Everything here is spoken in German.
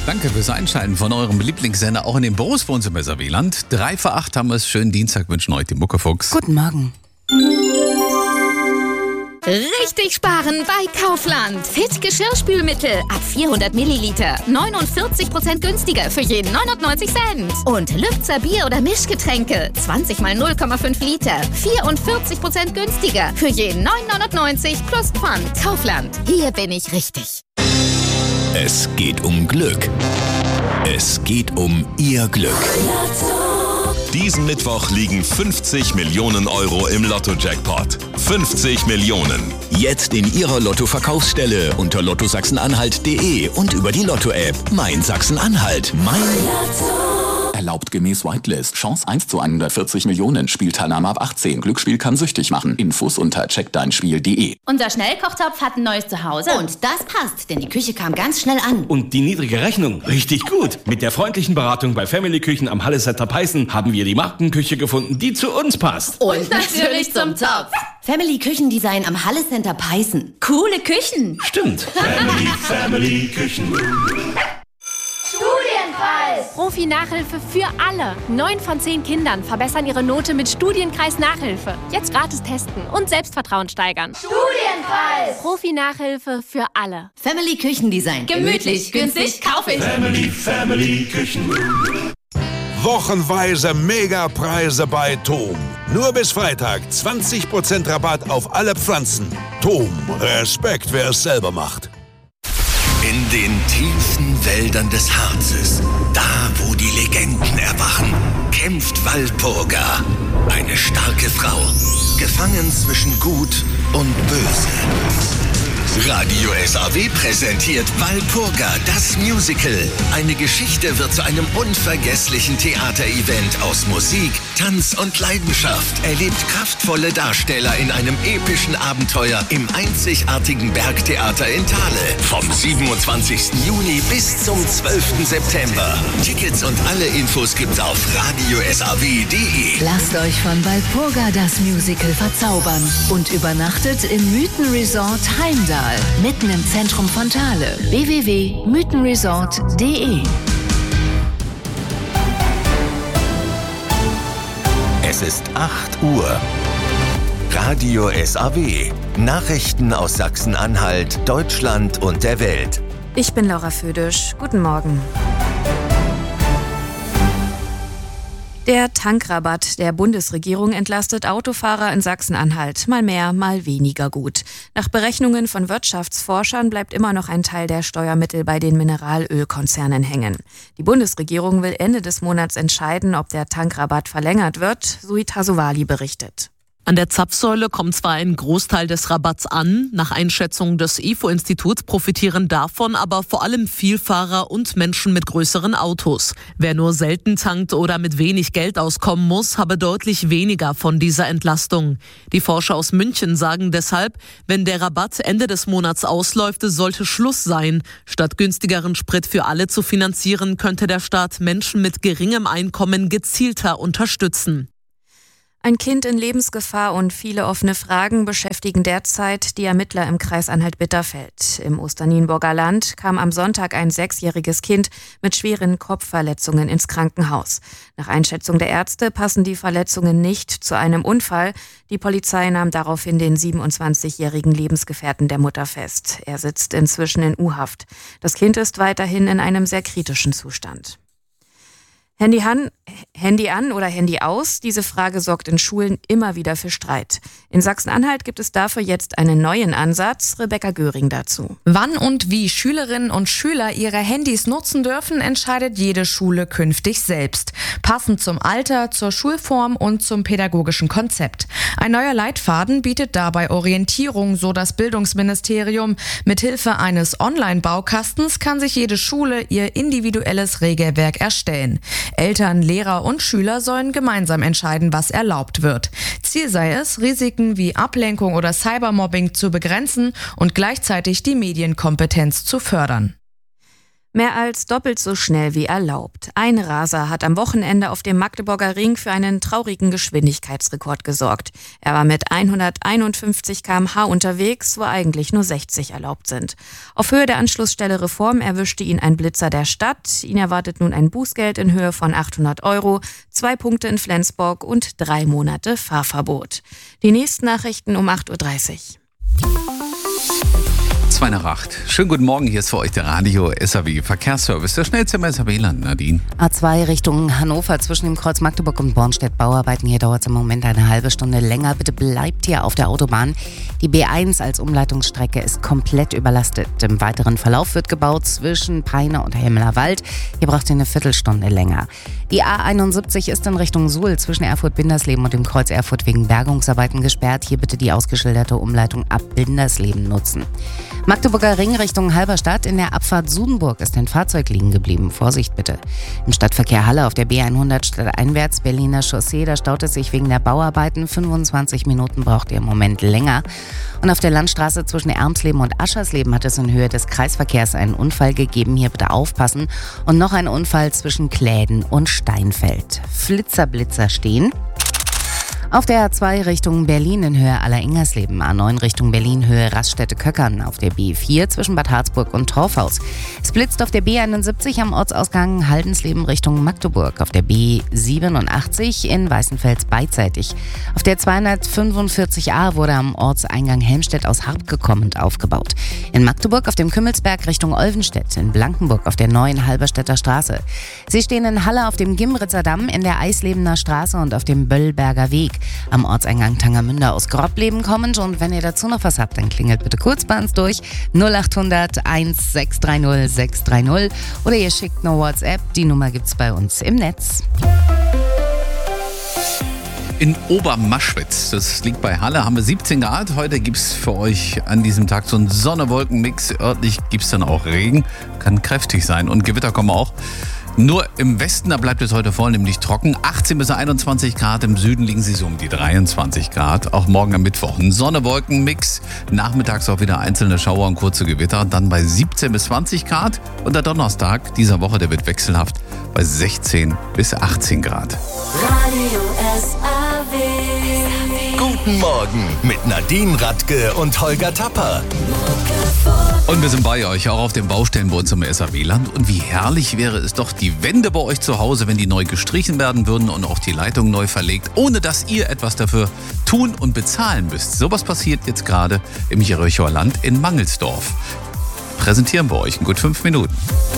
Danke fürs Einschalten von eurem Lieblingssender, auch in den Büros bei uns im Weserwieland. 3 vor 8 haben wir es. Schönen Dienstag wünschen euch die Muckefuchs. Guten Morgen. Richtig sparen bei Kaufland. Fit Geschirrspülmittel ab 400 Milliliter. 49% günstiger für jeden 99 Cent. Und Lübzer Bier- oder Mischgetränke. 20 mal 0,5 Liter. 44% günstiger für jeden 9,99 plus Pfand. Kaufland. Hier bin ich richtig. Es geht um Glück. Es geht um Ihr Glück. Diesen Mittwoch liegen 50 Millionen Euro im Lotto-Jackpot. 50 Millionen. Jetzt in Ihrer Lotto-Verkaufsstelle unter lottosachsen-anhalt.de und über die Lotto-App. Mein Sachsen-Anhalt. Mein Lotto. Erlaubt gemäß Whitelist. Chance 1 zu 140 Millionen. Spielteilnahme ab 18. Glücksspiel kann süchtig machen. Infos unter checkdeinspiel.de. Unser Schnellkochtopf hat ein neues Zuhause. Und das passt, denn die Küche kam ganz schnell an. Und die niedrige Rechnung, richtig gut. Mit der freundlichen Beratung bei Family Küchen am Halle Center Peißen haben wir die Markenküche gefunden, die zu uns passt. Und natürlich zum Topf. Family Küchendesign am Halle Center Peißen. Coole Küchen. Stimmt. Family Küchen. Studienkreis! Profi-Nachhilfe für alle. 9 von 10 Kindern verbessern ihre Note mit Studienkreis Nachhilfe. Jetzt gratis testen und Selbstvertrauen steigern. Studienkreis! Profi-Nachhilfe für alle. Family Küchendesign. Gemütlich, günstig, kaufe ich. Family Küchen. Wochenweise Megapreise bei TOM. Nur bis Freitag 20% Rabatt auf alle Pflanzen. TOM, Respekt, wer es selber macht. In den tiefen Wäldern des Harzes, da wo die Legenden erwachen, kämpft Walpurga, eine starke Frau, gefangen zwischen Gut und Böse. Radio SAW präsentiert Walpurga, das Musical. Eine Geschichte wird zu einem unvergesslichen Theaterevent aus Musik, Tanz und Leidenschaft. Erlebt kraftvolle Darsteller in einem epischen Abenteuer im einzigartigen Bergtheater in Thale. Vom 27. Juni bis zum 12. September. Tickets und alle Infos gibt's auf radiosaw.de. Lasst euch von Walpurga das Musical verzaubern und übernachtet im Mythenresort Heimdall. Mitten im Zentrum von Thale. www.mythenresort.de. Es ist 8 Uhr. Radio SAW. Nachrichten aus Sachsen-Anhalt, Deutschland und der Welt. Ich bin Laura Födisch. Guten Morgen. Der Tankrabatt der Bundesregierung entlastet Autofahrer in Sachsen-Anhalt. Mal mehr, mal weniger gut. Nach Berechnungen von Wirtschaftsforschern bleibt immer noch ein Teil der Steuermittel bei den Mineralölkonzernen hängen. Die Bundesregierung will Ende des Monats entscheiden, ob der Tankrabatt verlängert wird, Suhit Hasovali berichtet. An der Zapfsäule kommt zwar ein Großteil des Rabatts an, nach Einschätzung des IFO-Instituts profitieren davon aber vor allem Vielfahrer und Menschen mit größeren Autos. Wer nur selten tankt oder mit wenig Geld auskommen muss, habe deutlich weniger von dieser Entlastung. Die Forscher aus München sagen deshalb, wenn der Rabatt Ende des Monats ausläuft, sollte Schluss sein. Statt günstigeren Sprit für alle zu finanzieren, könnte der Staat Menschen mit geringem Einkommen gezielter unterstützen. Ein Kind in Lebensgefahr und viele offene Fragen beschäftigen derzeit die Ermittler im Kreis Anhalt-Bitterfeld. Im Osternienburger Land kam am Sonntag ein 6-jähriges Kind mit schweren Kopfverletzungen ins Krankenhaus. Nach Einschätzung der Ärzte passen die Verletzungen nicht zu einem Unfall. Die Polizei nahm daraufhin den 27-jährigen Lebensgefährten der Mutter fest. Er sitzt inzwischen in U-Haft. Das Kind ist weiterhin in einem sehr kritischen Zustand. Handy an oder Handy aus? Diese Frage sorgt in Schulen immer wieder für Streit. In Sachsen-Anhalt gibt es dafür jetzt einen neuen Ansatz. Rebecca Göring dazu. Wann und wie Schülerinnen und Schüler ihre Handys nutzen dürfen, entscheidet jede Schule künftig selbst. Passend zum Alter, zur Schulform und zum pädagogischen Konzept. Ein neuer Leitfaden bietet dabei Orientierung, so das Bildungsministerium. Mithilfe eines Online-Baukastens kann sich jede Schule ihr individuelles Regelwerk erstellen. Eltern, Lehrer und Schüler sollen gemeinsam entscheiden, was erlaubt wird. Ziel sei es, Risiken wie Ablenkung oder Cybermobbing zu begrenzen und gleichzeitig die Medienkompetenz zu fördern. Mehr als doppelt so schnell wie erlaubt. Ein Raser hat am Wochenende auf dem Magdeburger Ring für einen traurigen Geschwindigkeitsrekord gesorgt. Er war mit 151 km/h unterwegs, wo eigentlich nur 60 erlaubt sind. Auf Höhe der Anschlussstelle Reform erwischte ihn ein Blitzer der Stadt. Ihn erwartet nun ein Bußgeld in Höhe von 800 €, 2 Punkte in Flensburg und 3 Monate Fahrverbot. Die nächsten Nachrichten um 8:30 Uhr. 2 nach 8. Schönen guten Morgen, hier ist für euch der Radio SAW Verkehrsservice, der schnellste im SAW-Land, Nadine. A2 Richtung Hannover zwischen dem Kreuz Magdeburg und Bornstedt Bauarbeiten. Hier dauert es im Moment eine halbe Stunde länger. Bitte bleibt hier auf der Autobahn. Die B1 als Umleitungsstrecke ist komplett überlastet. Im weiteren Verlauf wird gebaut zwischen Peine und Hemmelerwald. Hier braucht ihr eine Viertelstunde länger. Die A71 ist in Richtung Suhl zwischen Erfurt-Bindersleben und dem Kreuz Erfurt wegen Bergungsarbeiten gesperrt. Hier bitte die ausgeschilderte Umleitung ab Bindersleben nutzen. Magdeburger Ring Richtung Halberstadt. In der Abfahrt Sudenburg ist ein Fahrzeug liegen geblieben. Vorsicht bitte. Im Stadtverkehr Halle auf der B100 stadteinwärts Berliner Chaussee. Da staut es sich wegen der Bauarbeiten. 25 Minuten braucht ihr im Moment länger. Und auf der Landstraße zwischen Ermsleben und Aschersleben hat es in Höhe des Kreisverkehrs einen Unfall gegeben. Hier bitte aufpassen. Und noch ein Unfall zwischen Kläden und Steinfeld. Blitzer stehen. Auf der A2 Richtung Berlin in Höhe Alleringhersleben, A9 Richtung Berlin Höhe Raststätte-Köckern, auf der B4 zwischen Bad Harzburg und Torfhaus. Es blitzt auf der B71 am Ortsausgang Haldensleben Richtung Magdeburg, auf der B87 in Weißenfels beidseitig. Auf der 245a wurde am Ortseingang Helmstedt aus Harp kommend aufgebaut. In Magdeburg auf dem Kümmelsberg Richtung Olvenstedt, in Blankenburg auf der neuen Halberstädter Straße. Sie stehen in Halle auf dem Gimritzer Damm, in der Eislebener Straße und auf dem Böllberger Weg. Am Ortseingang Tangermünde aus Grobleben kommend. Und wenn ihr dazu noch was habt, dann klingelt bitte kurz bei uns durch 0800 1630 630 oder ihr schickt eine WhatsApp. Die Nummer gibt's bei uns im Netz. In Obermaschwitz, das liegt bei Halle, haben wir 17 Grad. Heute gibt es für euch an diesem Tag so einen Sonne-Wolken-Mix. Örtlich gibt es dann auch Regen, kann kräftig sein und Gewitter kommen auch. Nur im Westen, da bleibt es heute vornehmlich trocken. 18 bis 21 Grad, im Süden liegen sie so um die 23 Grad. Auch morgen am Mittwoch ein Sonne-Wolken-Mix. Nachmittags auch wieder einzelne Schauer und kurze Gewitter. Dann bei 17 bis 20 Grad. Und der Donnerstag dieser Woche, der wird wechselhaft bei 16 bis 18 Grad. Radio SAW. Guten Morgen mit Nadine Radke und Holger Tapper. Und wir sind bei euch, auch auf den Baustellen bei uns im SAW-Land. Und wie herrlich wäre es doch, die Wände bei euch zu Hause, wenn die neu gestrichen werden würden und auch die Leitung neu verlegt, ohne dass ihr etwas dafür tun und bezahlen müsst. Sowas passiert jetzt gerade im Jerichoer Land in Mangelsdorf. Präsentieren wir euch in gut 5 Minuten.